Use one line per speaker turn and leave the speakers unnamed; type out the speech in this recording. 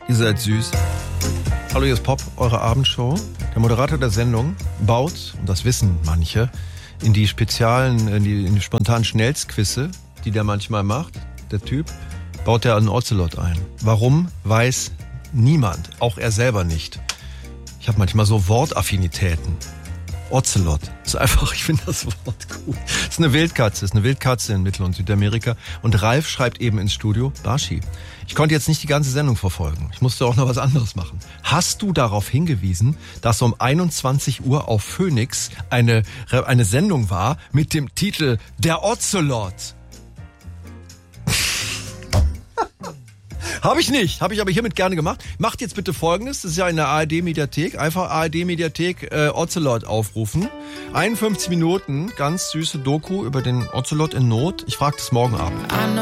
Ihr seid süß. Hallo, hier ist Pop, eure Abendshow. Der Moderator der Sendung baut, und das wissen manche, in die spontanen Schnellsquizze, die der manchmal macht, der Typ, baut er einen Ocelot ein. Warum, weiß niemand, auch er selber nicht. Ich habe manchmal so Wortaffinitäten. Ocelot. Ist einfach, ich finde das Wort gut. Ist eine Wildkatze in Mittel- und Südamerika. Und Ralf schreibt eben ins Studio, Barschi, ich konnte jetzt nicht die ganze Sendung verfolgen. Ich musste auch noch was anderes machen. Hast du darauf hingewiesen, dass um 21 Uhr auf Phoenix eine Sendung war mit dem Titel Der Ocelot? Habe ich nicht, habe ich aber hiermit gerne gemacht. Macht jetzt bitte Folgendes, das ist ja in der ARD-Mediathek, einfach ARD-Mediathek Ocelot aufrufen. 51 Minuten, ganz süße Doku über den Ocelot in Not. Ich frage das morgen Abend.